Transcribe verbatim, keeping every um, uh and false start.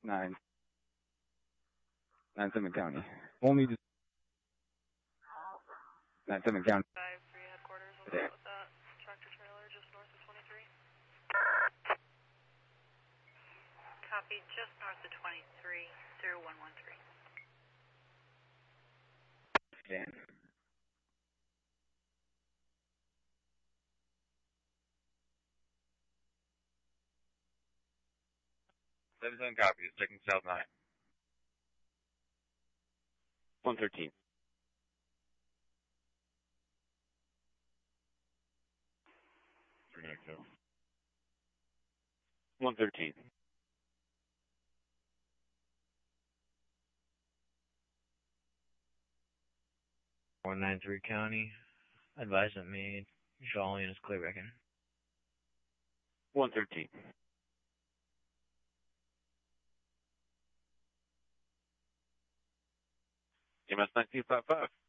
nine, nine seven County. Only just nine seven County. Five three headquarters. We'll go with that tractor trailer just north of twenty-three. Copy, just north of twenty-three, zero one one three. Scan. Seven seven copy. Checking south nine. One thirteen. Three nine zero. One thirteen. one nine three County. Advise that me. All units clear reckon. One thirteen. M S nineteen five five.